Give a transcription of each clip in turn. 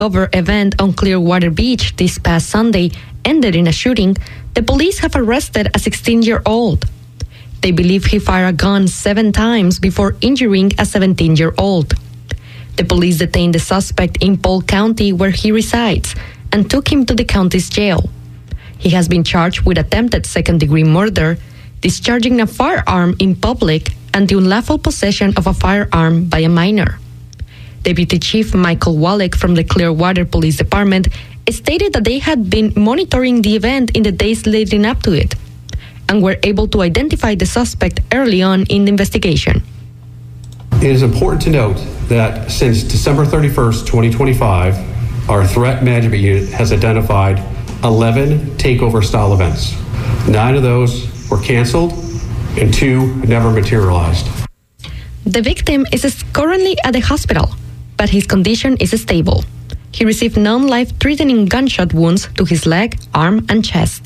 Over event on Clearwater Beach this past Sunday ended in a shooting, the police have arrested a 16-year-old. They believe he fired a gun 7 times before injuring a 17-year-old. The police detained the suspect in Polk County, where he resides, and took him to the county's jail. He has been charged with attempted second-degree murder, discharging a firearm in public, and the unlawful possession of a firearm by a minor. Deputy Chief Michael Wallach from the Clearwater Police Department stated that they had been monitoring the event in the days leading up to it and were able to identify the suspect early on in the investigation. It is important to note that since December 31st, 2025, our threat management unit has identified 11 takeover-style events. 9 of those were canceled and 2 never materialized. The victim is currently at the hospital, but his condition is stable. He received non-life-threatening gunshot wounds to his leg, arm, and chest.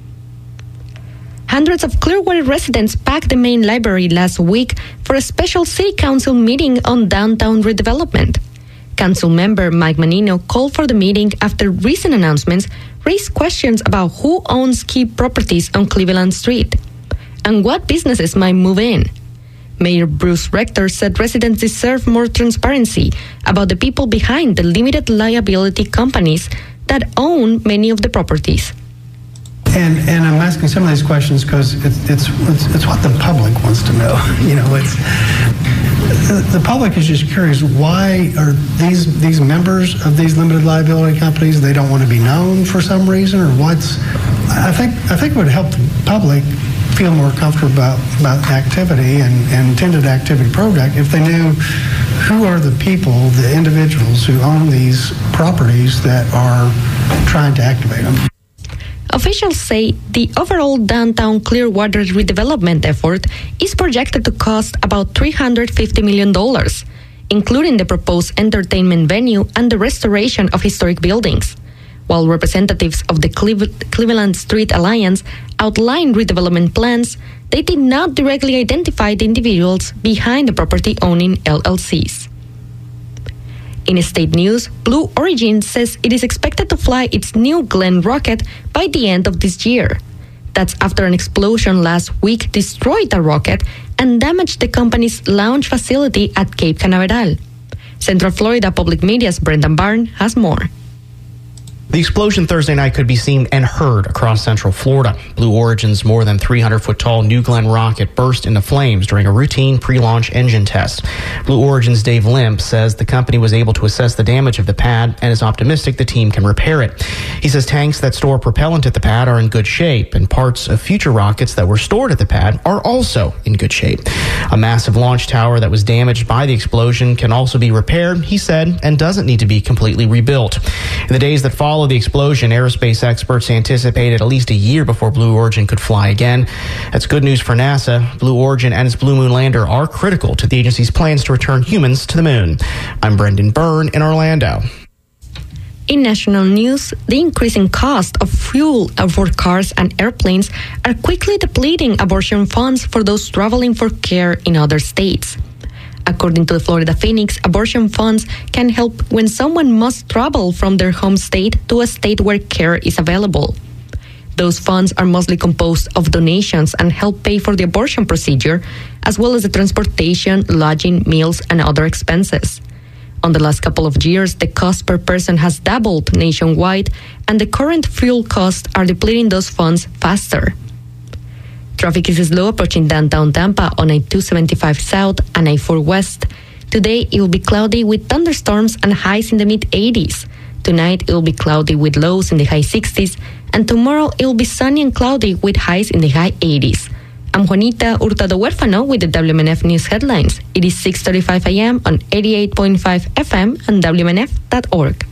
Hundreds of Clearwater residents packed the main library last week for a special city council meeting on downtown redevelopment. Council member Mike Menino called for the meeting after recent announcements raised questions about who owns key properties on Cleveland Street and what businesses might move in. Mayor Bruce Rector said residents deserve more transparency about the people behind the limited liability companies that own many of the properties. And I'm asking some of these questions because it's what the public wants to know. You know, it's the public is just curious, why are these members of these limited liability companies, they don't want to be known for some reason, or what's? I think it would help the public feel more comfortable about activity and intended activity project if they knew who are the people, the individuals who own these properties that are trying to activate them. Officials say the overall downtown Clearwater redevelopment effort is projected to cost about $350 million, including the proposed entertainment venue and the restoration of historic buildings. While representatives of the Cleveland Street Alliance outlined redevelopment plans, they did not directly identify the individuals behind the property-owning LLCs. In state news, Blue Origin says it is expected to fly its New Glenn rocket by the end of this year. That's after an explosion last week destroyed the rocket and damaged the company's launch facility at Cape Canaveral. Central Florida Public Media's Brendan Byrne has more. The explosion Thursday night could be seen and heard across Central Florida. Blue Origin's more than 300-foot-tall New Glenn rocket burst into flames during a routine pre-launch engine test. Blue Origin's Dave Limp says the company was able to assess the damage of the pad and is optimistic the team can repair it. He says tanks that store propellant at the pad are in good shape, and parts of future rockets that were stored at the pad are also in good shape. A massive launch tower that was damaged by the explosion can also be repaired, he said, and doesn't need to be completely rebuilt. In the days that followed the explosion, aerospace experts anticipated at least a year before Blue Origin could fly again. That's good news for NASA. Blue Origin and its Blue Moon lander are critical to the agency's plans to return humans to the moon. I'm Brendan Byrne in Orlando. In national news, the increasing cost of fuel for cars and airplanes are quickly depleting abortion funds for those traveling for care in other states. According to the Florida Phoenix, abortion funds can help when someone must travel from their home state to a state where care is available. Those funds are mostly composed of donations and help pay for the abortion procedure, as well as the transportation, lodging, meals, and other expenses. On the last couple of years, the cost per person has doubled nationwide, and the current fuel costs are depleting those funds faster. Traffic is slow approaching downtown Tampa on I-275 South and I-4 West. Today, it will be cloudy with thunderstorms and highs in the mid-80s. Tonight, it will be cloudy with lows in the high 60s. And tomorrow, it will be sunny and cloudy with highs in the high 80s. I'm Juanita Hurtado Huérfano with the WMNF News Headlines. It is 6:35 a.m. on 88.5 FM and WMNF.org.